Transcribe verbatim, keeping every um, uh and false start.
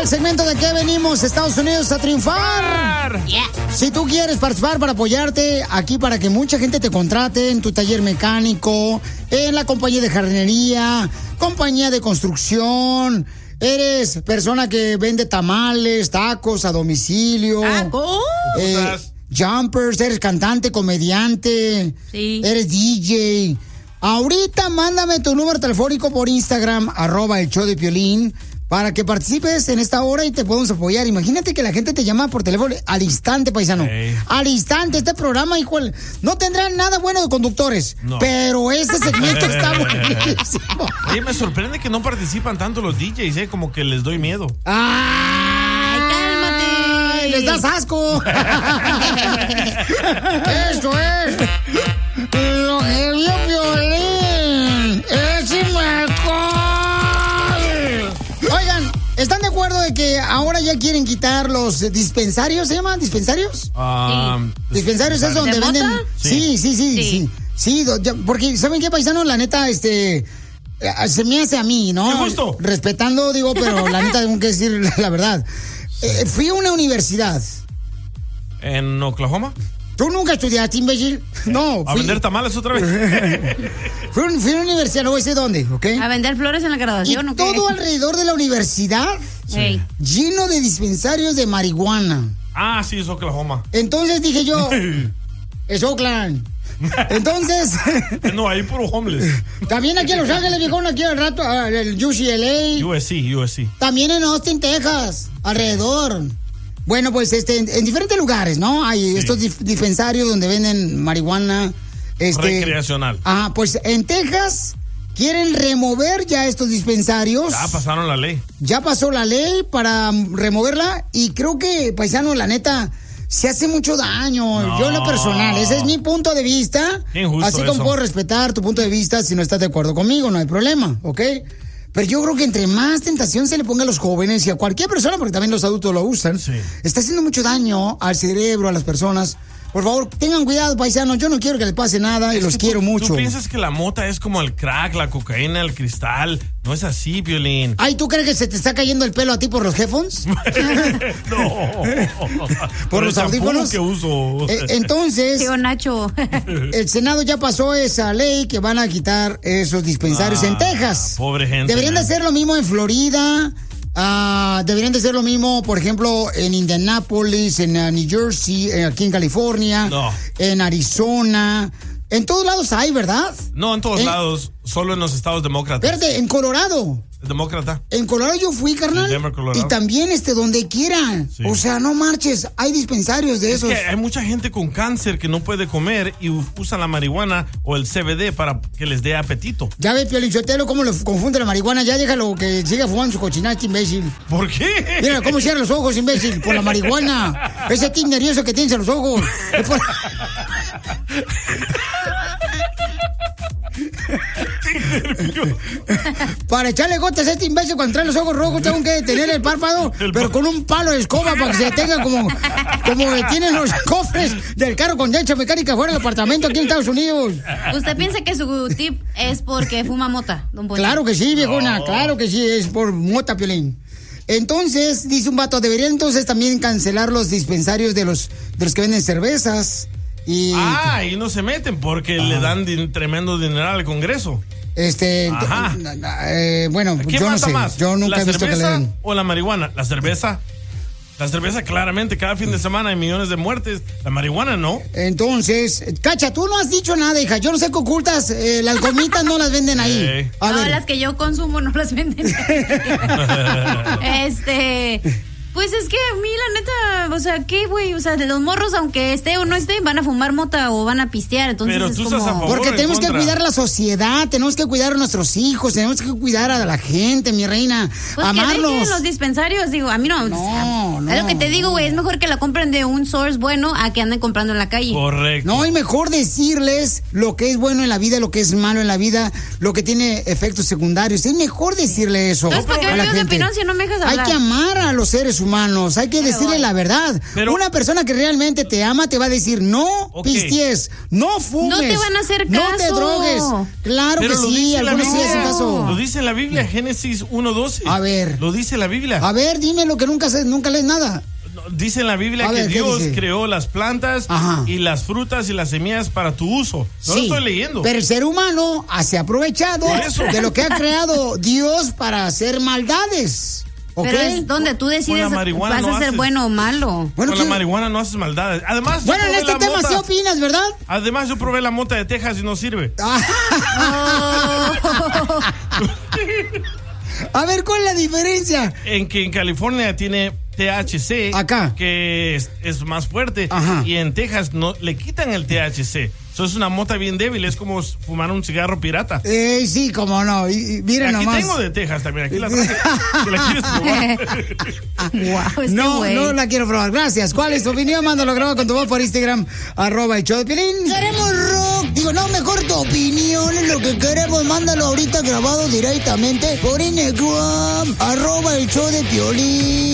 el segmento de que venimos, Estados Unidos, a triunfar. Yeah. Si tú quieres participar para apoyarte aquí, para que mucha gente te contrate en tu taller mecánico, en la compañía de jardinería, compañía de construcción, eres persona que vende tamales, tacos a domicilio. ¿Tacos? Eh, jumpers, eres cantante, comediante, sí. Eres D J. Ahorita mándame tu número telefónico por Instagram, arroba el show de Piolín, para que participes en esta hora y te podemos apoyar. Imagínate que la gente te llama por teléfono al instante, paisano. Hey. Al instante, este programa, hijo, no tendrá nada bueno de conductores, no. Pero este segmento está buenísimo. Oye, me sorprende que no participan tanto los D Js, ¿eh? Como que les doy miedo. ¡Ay, cálmate! ¡Les das asco! ¡Esto es lo que vio Piolín! ¡Échame alcohol! Oigan, ¿están de acuerdo de que ahora ya quieren quitar los dispensarios? ¿Se llaman dispensarios? Um, sí. ¿Dispensarios es donde venden? Sí, sí, sí, sí. Sí, sí do, ya, porque, ¿saben qué, paisano? La neta, este... se me hace a mí, ¿no? ¡Qué gusto! Respetando, digo, pero la neta tengo que decir la verdad. Eh, fui a una universidad. ¿En Oklahoma? ¿Tú nunca estudiaste, imbécil? No. ¿A fui... vender tamales otra vez? fui, fui a una universidad, no voy a decir dónde, ¿ok? ¿A vender flores en la graduación y o qué? todo alrededor de la universidad, sí. Lleno de dispensarios de marihuana. Ah, sí, es Oklahoma. Entonces dije yo, es Oakland. Entonces... no, ahí puro homeless. También aquí en Los Ángeles, viejón, aquí al rato, el U C L A. U S C, U S C. También en Austin, Texas, alrededor. Bueno, pues este, en, en diferentes lugares, ¿no? Hay sí. estos dif- dispensarios donde venden marihuana. Este, recreacional. Ah, pues en Texas quieren remover ya estos dispensarios. Ya pasaron la ley. Ya pasó la ley para removerla y creo que, paisano, la neta... se hace mucho daño, no. Yo en lo personal, ese es mi punto de vista. Injusto así como eso. puedo respetar tu punto de vista si no estás de acuerdo conmigo, no hay problema, ¿ok? Pero yo creo que entre más tentación se le ponga a los jóvenes y a cualquier persona, porque también los adultos lo usan, sí. Está haciendo mucho daño al cerebro, a las personas. Por favor, tengan cuidado, paisanos. Yo no quiero que les pase nada y es los quiero tú, mucho. ¿Tú piensas que la mota es como el crack, la cocaína, el cristal? No es así, Piolín. Ay, ¿tú crees que se te está cayendo el pelo a ti por los headphones? No. ¿Por, por los audífonos que uso? Eh, entonces, Tío Nacho. El Senado ya pasó esa ley que van a quitar esos dispensarios ah, en Texas. Pobre gente. Deberían man. de hacer lo mismo en Florida. Uh, deberían de ser lo mismo, por ejemplo, en Indianápolis, en uh, New Jersey, eh, aquí en California, no. en Arizona. En todos lados hay, ¿verdad? No, en todos eh, lados, solo en los estados demócratas. Espérate, en Colorado. Demócrata. En Colorado yo fui, carnal. Denver, y también este donde quieran. Sí. O sea, no marches, hay dispensarios de es esos. Que hay mucha gente con cáncer que no puede comer y usa la marihuana o el C B D para que les dé apetito. Ya ves, Piolín Sotelo, cómo le confunde la marihuana. Ya déjalo que siga fumando su cochinada, este imbécil. ¿Por qué? Mira cómo cierra los ojos, imbécil, por la marihuana. Ese tic nervioso que tienes en los ojos. Por... Para echarle gotas a este imbécil cuando trae los ojos rojos tengo que tener el párpado, el pero con un palo de escoba para que se tenga como, como tienen los cofres del carro con derecha mecánica fuera del apartamento aquí en Estados Unidos. ¿Usted piensa que su tip es porque fuma mota, don Poncho? Claro que sí, viejona, no. Claro que sí, es por mota, Piolín. Entonces, dice un vato, deberían entonces también cancelar los dispensarios de los, de los que venden cervezas. Y, ah, y no se meten porque ah. le dan din- tremendo dinero al Congreso. Este, eh, bueno, ¿Qué yo no mata sé, más? yo nunca he visto que le den. ¿O la marihuana? La cerveza. La cerveza claramente cada fin de semana hay millones de muertes. La marihuana no. Entonces, Cacha, tú no has dicho nada, hija. Yo no sé qué ocultas. Eh, las gomitas no las venden ahí. Hey. A no, ver. Las que yo consumo no las venden ahí. este... Pues es que a mí la neta, o sea, ¿qué, güey? O sea, los morros, aunque esté o no esté, van a fumar mota o van a pistear, entonces pero es tú como... estás a favor. Porque tenemos contra. que cuidar la sociedad, tenemos que cuidar a nuestros hijos, tenemos que cuidar a la gente, mi reina, pues amarlos. Que dejen los dispensarios, digo, a mí no. No, o sea, no. Es lo que te digo, güey, es mejor que la compren de un source bueno a que anden comprando en la calle. Correcto. No, y mejor decirles lo que es bueno en la vida, lo que es malo en la vida, lo que tiene efectos secundarios. Es mejor decirle eso. Entonces, ¿para qué a la me pido gente. de opinión si no me dejas hablar? Hay que amar a los seres humanos, hay que Pero decirle bueno. la verdad. Pero- Una persona que realmente te ama te va a decir, no Ok. pisties, no fumes. No te van a hacer No te caso. drogues. Claro Pero que lo sí, dice la algunos sí Biblia. hacen caso. Lo dice la Biblia, Génesis uno doce. A ver. Lo dice la Biblia. A ver, dime lo que nunca, sé, nunca lees nada. Dice en la Biblia A que ver, ¿qué Dios dice? creó las plantas Ajá. y las frutas y las semillas para tu uso. No lo Sí, estoy leyendo. Pero el ser humano se ha aprovechado Por eso. de lo que ha creado Dios para hacer maldades. ¿Ok? Pero es donde tú decides Con la marihuana vas no a ser haces- bueno o malo. Bueno, Con la ¿qué- marihuana no haces maldades. Además, yo bueno, en probé este la tema mota. sí opinas, ¿verdad? Además, yo probé la mota de Texas y no sirve. A ver, ¿cuál es la diferencia? En que en California tiene T H C, Acá. que es, es más fuerte, Ajá. y en Texas no le quitan el T H C. Eso es una mota bien débil, es como fumar un cigarro pirata. Eh, sí, cómo no. Y, y miren Aquí nomás. tengo de Texas también, aquí la traje. ¿Te la quieres probar? Wow, este No, güey. no la quiero probar. Gracias. ¿Cuál es tu opinión? Mándalo grabado con tu voz por Instagram, arroba el show de Piolín. Queremos rock. Digo, no, mejor tu opinión es lo que queremos. Mándalo ahorita grabado directamente por Instagram, arroba el show de Piolín.